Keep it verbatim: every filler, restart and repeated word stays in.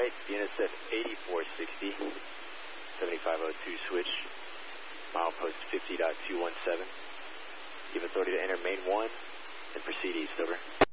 right, D N S F eighty-four sixty, seventy-five oh two switch, milepost fifty point two one seven. You have authority to enter main one and proceed east, over.